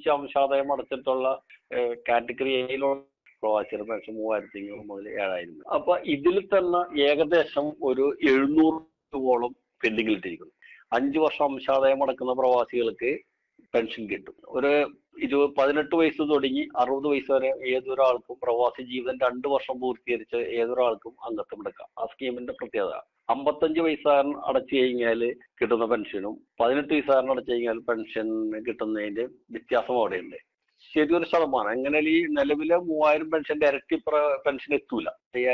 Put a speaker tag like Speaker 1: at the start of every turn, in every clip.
Speaker 1: അംശാദായം അടച്ചിട്ടുള്ള category എയിലുള്ള പ്രവാസികളുടെ pension 3500 മുതൽ 7000. അപ്പൊ ഇതിൽ തന്നെ ഏകദേശം ഒരു 700 പെൻഡിങ്ങിലിട്ടിരിക്കുന്നു. 5 വർഷം അംശാദായം അടക്കുന്ന പ്രവാസികൾക്ക് പെൻഷൻ കിട്ടും. ഒരു 18 വയസ്സ് തുടങ്ങി 60 വയസ്സ് വരെ ഏതൊരാൾക്കും പ്രവാസി ജീവിതം 2 വർഷം പൂർത്തീകരിച്ച് ഏതൊരാൾക്കും അംഗത്വം എടുക്കാം. ആ സ്കീമിന്റെ പ്രത്യേകത 55 വയസ്സുകാരൻ അടച്ചു കഴിഞ്ഞാൽ കിട്ടുന്ന പെൻഷനും 18 വയസ്സുകാരൻ അടച്ചു കഴിഞ്ഞാൽ പെൻഷൻ കിട്ടുന്നതിന്റെ വ്യത്യാസം അവിടെയുണ്ട്. ശരിയൊരു ശതമാനം. അങ്ങനെ ഈ നിലവിലെ 3000 പെൻഷന്റെ ഇരട്ടി പെൻഷൻ എത്തൂല.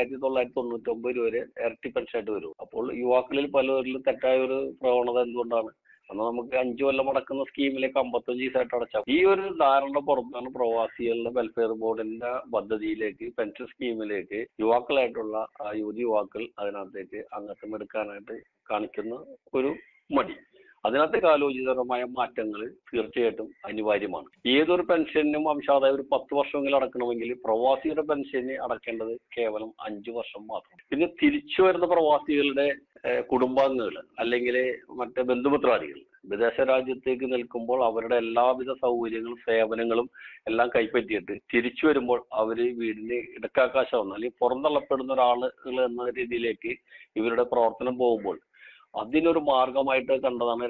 Speaker 1: 5999 രൂപ വരെ ഇരട്ടി പെൻഷനായിട്ട് വരും. അപ്പോൾ യുവാക്കളിൽ പലരിലും തെറ്റായ ഒരു പ്രവണത എന്തുകൊണ്ടാണ്? എന്നാൽ നമുക്ക് 5 കൊല്ലം അടക്കുന്ന സ്കീമിലേക്ക് 55 ദിവസമായിട്ട് അടച്ചാൽ ഈ ഒരു ധാരണ പുറത്താണ് പ്രവാസികളുടെ വെൽഫെയർ ബോർഡിന്റെ പദ്ധതിയിലേക്ക്, പെൻഷൻ സ്കീമിലേക്ക് യുവാക്കളായിട്ടുള്ള യുവാക്കൾ അതിനകത്തേക്ക് അംഗത്വം എടുക്കാനായിട്ട് കാണിക്കുന്ന ഒരു മടി. അതിനകത്ത് കാലോചിതപരമായ മാറ്റങ്ങൾ തീർച്ചയായിട്ടും അനിവാര്യമാണ്. ഏതൊരു പെൻഷനും അംശാദായം ഒരു 10 വർഷമെങ്കിലും അടക്കണമെങ്കിൽ പ്രവാസിയുടെ പെൻഷന് അടക്കേണ്ടത് കേവലം 5 വർഷം മാത്രം. പിന്നെ തിരിച്ചു വരുന്ന പ്രവാസികളുടെ കുടുംബാംഗങ്ങൾ അല്ലെങ്കിൽ മറ്റേ ബന്ധുമിത്രാദികൾ വിദേശ രാജ്യത്തേക്ക് നിൽക്കുമ്പോൾ അവരുടെ എല്ലാവിധ സൗകര്യങ്ങളും സേവനങ്ങളും എല്ലാം കൈപ്പറ്റിയിട്ട് തിരിച്ചു വരുമ്പോൾ അവര് വീടിന് ഇടക്കാക്കാശം അല്ലെങ്കിൽ പുറന്തള്ളപ്പെടുന്ന ഒരാളുകൾ എന്ന രീതിയിലേക്ക് ഇവരുടെ പ്രവർത്തനം പോകുമ്പോൾ അതിനൊരു മാർഗമായിട്ട് കണ്ടതാണ്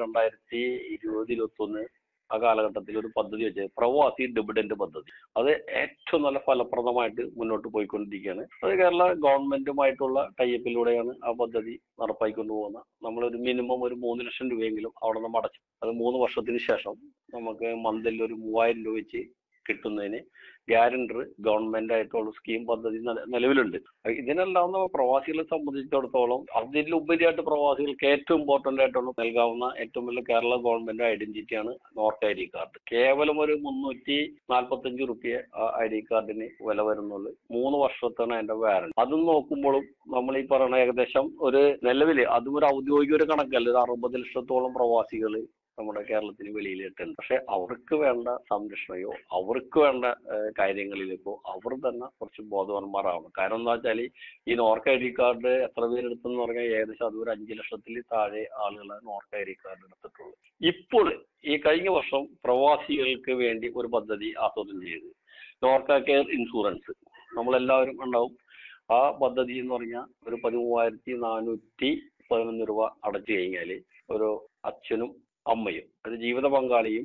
Speaker 1: 2020-21 ആ കാലഘട്ടത്തിൽ ഒരു പദ്ധതി വെച്ചത് പ്രവാസി ഡിവിഡന്റ് പദ്ധതി. അത് ഏറ്റവും നല്ല ഫലപ്രദമായിട്ട് മുന്നോട്ട് പോയിക്കൊണ്ടിരിക്കുകയാണ്. അത് കേരള ഗവൺമെന്റുമായിട്ടുള്ള ടൈപ്പിലൂടെയാണ് ആ പദ്ധതി നടപ്പായിക്കൊണ്ടു പോകുന്നത്. നമ്മളൊരു മിനിമം ഒരു 3 ലക്ഷം രൂപയെങ്കിലും അവിടെ നിന്ന് അടച്ചു. അത് 3 വർഷത്തിന് ശേഷം നമുക്ക് മന്തിൽ ഒരു 3000 രൂപ വെച്ച് കിട്ടുന്നതിന് ഗ്യാരണ്ടർ ഗവൺമെന്റ് ആയിട്ടുള്ള സ്കീം പദ്ധതി നിലവിലുണ്ട്. ഇതിനെല്ലാം പ്രവാസികളെ സംബന്ധിച്ചിടത്തോളം അതിലുപരിയായിട്ട് പ്രവാസികൾക്ക് ഏറ്റവും ഇമ്പോർട്ടന്റ് ആയിട്ടുള്ള നൽകാവുന്ന ഏറ്റവും വലിയ Kerala government ഐഡന്റിറ്റിയാണ് Norka I D card. കേവലം ഒരു 345 റുപ്യ ഐ ഡി കാർഡിന് വില വരുന്നുള്ളൂ. 3 വർഷത്താണ് അതിന്റെ വാറന്റി. അതും നോക്കുമ്പോഴും നമ്മൾ ഈ പറയുന്ന ഏകദേശം ഒരു നിലവില് അതും ഒരു ഔദ്യോഗിക ഒരു കണക്കല്ല, ഒരു 60 ലക്ഷത്തോളം പ്രവാസികൾ നമ്മുടെ കേരളത്തിന് വെളിയിലിട്ടുണ്ട്. പക്ഷെ അവർക്ക് വേണ്ട സംരക്ഷണയോ അവർക്ക് വേണ്ട കാര്യങ്ങളിലേക്കോ അവർ തന്നെ കുറച്ച് ബോധവാന്മാരാവണം. കാരണം എന്താ വെച്ചാൽ ഈ നോർക്ക ഐ ഡി കാർഡ് എത്ര പേരെടുത്തെന്ന് പറഞ്ഞാൽ ഏകദേശം അത് ഒരു 5 ലക്ഷത്തിൽ താഴെ ആളുകളെ നോർക്ക ഐ ഡി കാർഡ് എടുത്തിട്ടുള്ളൂ. ഇപ്പോൾ ഈ കഴിഞ്ഞ വർഷം പ്രവാസികൾക്ക് വേണ്ടി ഒരു പദ്ധതി ആസൂത്രണം ചെയ്ത് നോർക്ക കെയർ ഇൻഷുറൻസ് നമ്മളെല്ലാവരും ഉണ്ടാവും. ആ പദ്ധതി എന്ന് പറഞ്ഞാൽ ഒരു 13,411 രൂപ അടച്ചു കഴിഞ്ഞാൽ ഒരു അച്ഛനും അമ്മയും അത് ജീവിത പങ്കാളിയും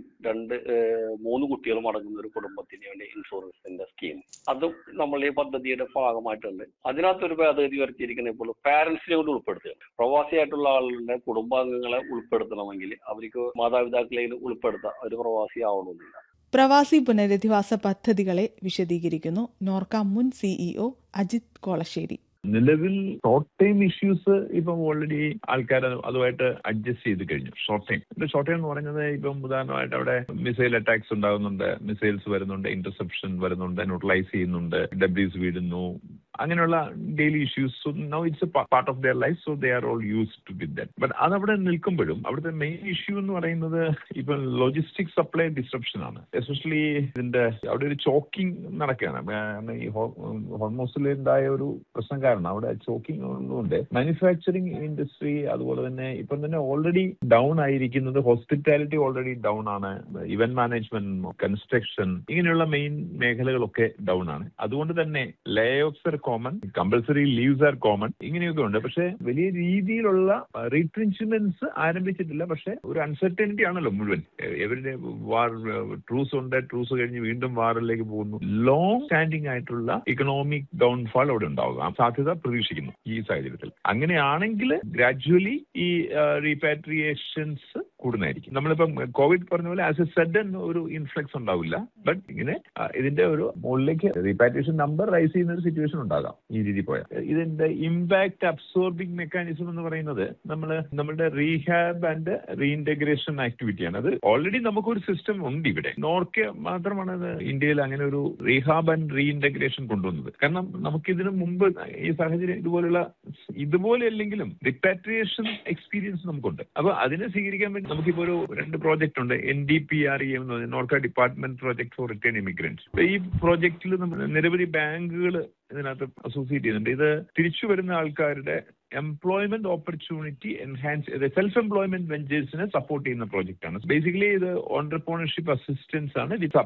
Speaker 1: 3 കുട്ടികളും അടങ്ങുന്ന ഒരു കുടുംബത്തിന് വേണ്ടി ഇൻഷുറൻസിന്റെ സ്കീം അതും നമ്മൾ ഈ പദ്ധതിയുടെ ഭാഗമായിട്ടുണ്ട്. അതിനകത്തൊരു ഭേദഗതി വരുത്തിയിരിക്കുന്നത് ഇപ്പോൾ പാരന്റ്സിനെ കൊണ്ട് ഉൾപ്പെടുത്തുക. പ്രവാസിയായിട്ടുള്ള ആളുകളുടെ കുടുംബാംഗങ്ങളെ ഉൾപ്പെടുത്തണമെങ്കിൽ അവർക്ക് മാതാപിതാക്കളെ ഉൾപ്പെടുത്താൻ ഒരു പ്രവാസി ആവണമെന്നില്ല.
Speaker 2: പ്രവാസി പുനരധിവാസ പദ്ധതികളെ വിശദീകരിക്കുന്നു നോർക്ക മുൻ സിഇഒ അജിത് കോളശ്ശേരി.
Speaker 3: നിലവിൽ ഷോർട്ട് ടൈം ഇഷ്യൂസ് ഇപ്പം ഓൾറെഡി ആൾക്കാർ അതുമായിട്ട് അഡ്ജസ്റ്റ് ചെയ്ത് കഴിഞ്ഞു. ഷോർട്ട് ടൈം എന്ന് പറയുന്നത് ഇപ്പം ഉദാഹരണമായിട്ട് അവിടെ മിസൈൽ അറ്റാക്സ് ഉണ്ടാകുന്നുണ്ട്, മിസൈൽസ് വരുന്നുണ്ട്, ഇന്റർസെപ്ഷൻ വരുന്നുണ്ട്, ന്യൂട്രലൈസ് ചെയ്യുന്നുണ്ട്, ഡെബ്രീസ് വീഴുന്നു, അങ്ങനെയുള്ള daily issues. Now it's A part of their life, so they are all used with that. But അതവിടെ നിൽക്കുമ്പോഴും അവിടുത്തെ മെയിൻ ഇഷ്യൂ എന്ന് പറയുന്നത് ഇപ്പം ലോജിസ്റ്റിക് സപ്ലൈ ഡിസ്ട്രപ്ഷൻ ആണ്. എസ്പെഷ്യലി ഇതിന്റെ അവിടെ ഒരു ചോക്കിംഗ് നടക്കുകയാണ്. ഈ ഹോർമോസിൽ ഉണ്ടായ ഒരു പ്രശ്നം കാരണം അവിടെ ചോക്കിംഗ് ഉള്ളതുകൊണ്ട് മാനുഫാക്ചറിങ് ഇൻഡസ്ട്രി അതുപോലെ തന്നെ ഇപ്പം തന്നെ ഓൾറെഡി ഡൗൺ ആയിരിക്കുന്നത്. ഹോസ്പിറ്റാലിറ്റി ഓൾറെഡി ഡൗൺ ആണ്. ഇവന്റ് മാനേജ്മെന്റ്, കൺസ്ട്രക്ഷൻ, ഇങ്ങനെയുള്ള മെയിൻ മേഖലകളൊക്കെ ഡൗൺ ആണ്. അതുകൊണ്ട് തന്നെ ലേ offs are common, compulsory leaves are common, ഇങ്ങനെയൊക്കെ ഉണ്ട്. പക്ഷെ വലിയ രീതിയിലുള്ള റീട്രെഞ്ച്മെന്റ്സ് ആരംഭിച്ചിട്ടില്ല. പക്ഷെ ഒരു അൺസർട്ടനിറ്റി ആണല്ലോ മുഴുവൻ. എവരുടെ വാർ ട്രൂസ് ഉണ്ട്, ട്രൂസ് കഴിഞ്ഞ് വീണ്ടും വാറിലേക്ക് പോകുന്നു. ലോങ് സ്റ്റാൻഡിംഗ് ആയിട്ടുള്ള ഇക്കണോമിക് ഡൗൺഫാൾ അവിടെ ഉണ്ടാവുക സാധ്യത പ്രതീക്ഷിക്കുന്നു ഈ സാഹചര്യത്തിൽ. അങ്ങനെയാണെങ്കിൽ ഗ്രാജുവലി ഈ റീപാട്രിയേഷൻസ് കൂടുന്നതായിരിക്കും. നമ്മളിപ്പം കോവിഡ് പറഞ്ഞ പോലെ ആസ് എ സഡൻ ഒരു ഇൻഫ്ലക്സ് ഉണ്ടാവില്ല. ബട്ട് ഇങ്ങനെ ഇതിന്റെ ഒരു മുകളിലേക്ക് റീപാട്രിയേഷൻ നമ്പർ റൈസ് ചെയ്യുന്ന ഒരു സിറ്റുവേഷൻ ഉണ്ടാകാം ഈ രീതി പോയാൽ. ഇതിന്റെ ഇമ്പാക്ട് അബ്സോർബിംഗ് മെക്കാനിസം എന്ന് പറയുന്നത് നമ്മുടെ റീഹാബ് ആൻഡ് റീഇന്റഗ്രേഷൻ ആക്ടിവിറ്റിയാണ്. അത് ഓൾറെഡി നമുക്കൊരു സിസ്റ്റം ഉണ്ട് ഇവിടെ. നോർക്ക മാത്രമാണ് ഇന്ത്യയിൽ അങ്ങനെ ഒരു റീഹാബ് ആൻഡ് റീഇന്റഗ്രേഷൻ കൊണ്ടുവന്നത്. കാരണം നമുക്കിതിനു മുമ്പ് ഈ സാഹചര്യം ഇതുപോലെ അല്ലെങ്കിലും റിപ്പാട്രിയേഷൻ എക്സ്പീരിയൻസ് നമുക്കുണ്ട്. അപ്പൊ അതിനെ സ്വീകരിക്കാൻ വേണ്ടി നമുക്കിപ്പോ ഒരു 2 പ്രോജക്റ്റ് ഉണ്ട്. NDPRE എന്ന് പറഞ്ഞാൽ Norka department project four return immigrants. ഈ പ്രോജക്റ്റിൽ നമ്മൾ നിരവധി ബാങ്കുകൾ ഇതിനകത്ത് അസോസിയേറ്റ് ചെയ്യുന്നുണ്ട്. ഇത് തിരിച്ചു വരുന്ന ആൾക്കാരുടെ employment opportunity enhance, self employment വെഞ്ചേഴ്സിനെ support ചെയ്യുന്ന പ്രോജക്റ്റ് ആണ്. ബേസിക്കലി ഇത് ഓൺട്രപ്രണർഷിപ്പ് അസിസ്റ്റൻസ് ആണ്.